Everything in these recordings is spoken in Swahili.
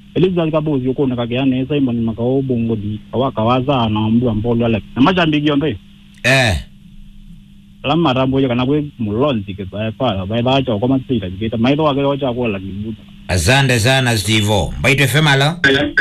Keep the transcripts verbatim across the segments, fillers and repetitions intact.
Eliza kabozi yokona kageane Simon Makao bongo di awakawaza na mbu ambolo ale na majambi gyombe eh la marambo yakana kwe mulonzi ke ba pa ba ba cha kwa masira kita maido wake wacha kwa la kibuta. Asante sana Steve. Mbaito F M hello.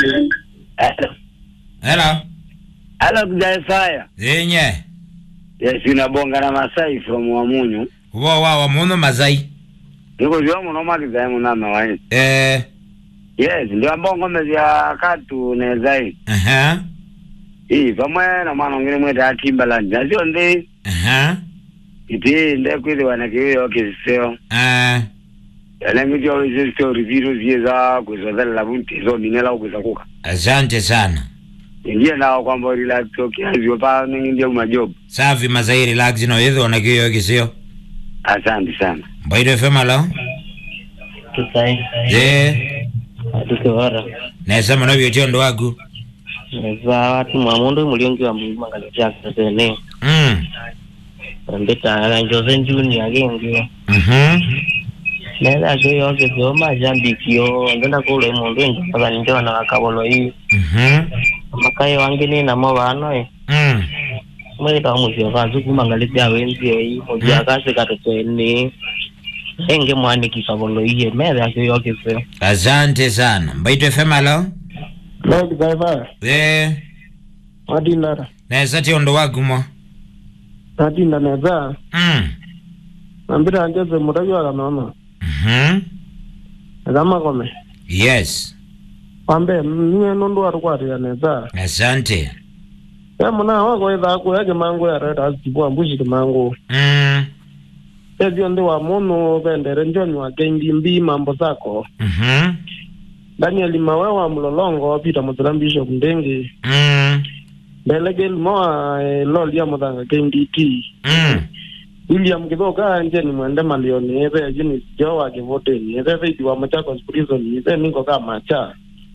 Hello. Hello Kujafaya. Yenye. Yes, unabonga na Masai from Wamunyu. Wa wa Wamunyu Masai. Niko vyomo no mali za muna mawani. Eh. Yes, ndio ambongo mezi ya katu na zai. Aha. Hii pamwe na mwana ngine mwete ya Timbaland. Nasio ndi. Aha. Iti nde kwili wanakiwe yoke seo. Ah. Yana miti wa wisi story viru zieza kuzodhali labunti zo minela ukuza kuka. Asante sana. Ndiye nao kwa mbo relax okay azio pa ningi ndiye umajobu. Safi Masai relax no yezo wanakiwe yoke seo. Asante sana. Mbaito F M hello. Kisai. Je. Atukewara. Nesa mwana vyote ndo wagu. Nesa watu mwamundo muliongi wa mungu mangalijaka tene. Mm. Mbeta na Jose Junior gengi. Mhm. Nesa akeyo kezo majambi kyo ngenda kule mundu nje kwa ninjo na wakabolo hii. Mhm. Makaye wangeni na mabano eh. Mm. Mwita muzio kazu kumangalizia wenzi hii muzio akase katotene. Enge mwani kisabolo hii mere akeyo kezo. Asante sana. Mbaito F M hello. Lord Gaiva. Eh. Adinara. Nesa tiondo wagu mo. Adina neza. Mm. Nambira anjeze mutaji wala mama. Mhm. Gama kome. Yes. Wambe mwe nondo warukwari ya neza. Asante. Ya muna wako eza aku yake mango ya reta azibua mbushi ke mango. Mm. Ezi onde wa mono vendere njoni wa gengi mbi mambo zako. Mhm. Daniel Mawewa Mlolongo Peter Mutulambisho Mdengi. Mm. Belege Limoa e, Lol ya Mudanga Gengi T. Mm. William Kidoka anje ni mwende malioni ebe jini jowa kivote ni ebe vidi wa Machakos prison ebe niko kama cha.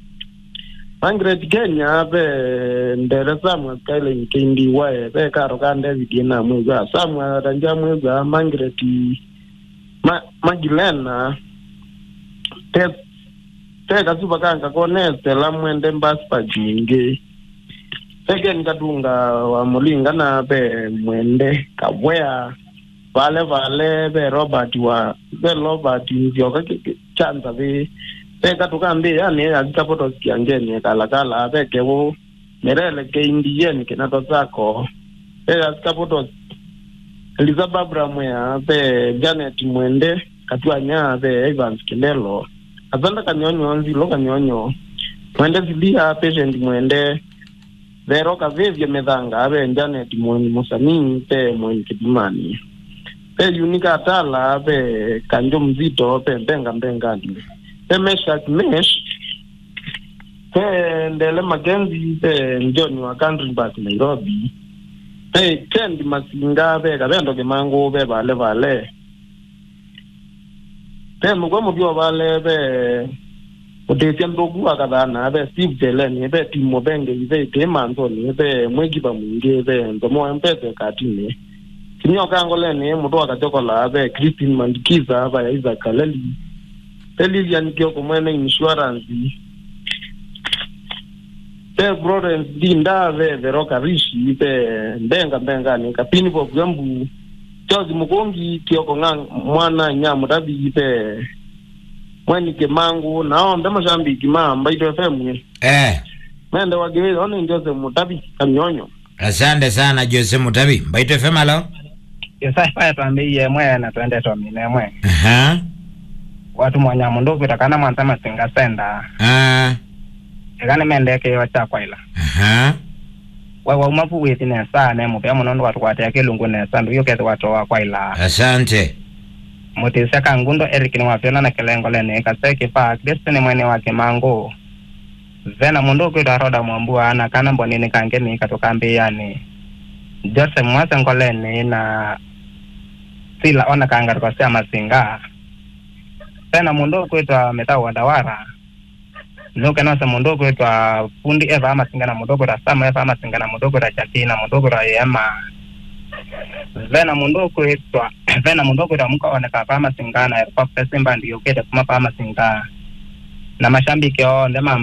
Angret Kenya ebe ndere Samuel Kyle Nkindi wa ebe karo kande vidi na mweza Samuel ranja mweza Mangreti ma, Magilena te teka supa kanga koneste la mwende mbaspa jingi teke nikadunga wa mulinga na be mwende kabwea vale vale be Robert wa be Robert njoka chanza be teka tukambe yani azikapoto sikiangeni kala kala be kewo merele ke indiyen kenato zako be azikapoto Elizabeth Bramwea be Janet mwende katwa nya be Evans Kindelo azanda kanyonyo nzilo kanyonyo mwende zilia patient mwende Vero kavevye medhanga abe Janet mwini musani pe mwini kidimani pe unika atala pe kanjo mzito pe mbenga mbengani pe mesha mesh pe ndele magenzi pe njoni wa country back Nairobi pe kendi masinga pe kabendo ke mango pe vale vale pe mugwa mugwa vale pe Utetia mdogu akadana abe Steve Jelen ebe Timo Benge ibe Temanzo ni ebe Mwegiba mwingi ebe Ndomo mpeze katine Kinyo kangole ni mutu wakachokola abe Christine Mandikiza aba ya Isaac Kaleli Teli ya nikio kumwene insurance Te Florence Dinda abe Veroka Rishi ibe Mbenga mbenga ni kapini po kuyambu Chozi mukongi kioko ngang mwana nyamu tabi ibe Mwani ke mangu nao ndema jambi kima Mbaito F M Eh. Mende wagewe one Jose Mutabi kanyonyo. Asante sana Jose Mutabi. Mbaito F M hello. Yesa faya tuambie mwe na tuende tuamine mwe. Aha. Watu mwanya mundu kutakana mwantama singa senda. Ah. Ekane mendeke yo chakwa ila. Aha. Wewe umapu witi nesa ne mupe munondo watu kwate kilungu nesa ndu yoke watu wakwa ila. Asante. Mutisa kangundo Eric ni wapena na kelengo lene kaseki pa Destiny mwene wake mango. Vena mundu kwa roda mwambua ana kana mbonini kangeni katokambi yani. Jose mwase ngolene na sila ona kanga kwa sia masinga. Vena mundu kwa meta wadawara. Nuke nasa mundu kwa fundi eva ama singa na mundu kwa sama eva ama singa na mundu kwa chakina mundu kwa yema. Vena mundu kwa vena mundu kwa muka oneka pa ama singa na kwa pesimba ndiyo kete kuma pa ama singa. Na mashambiki o ndema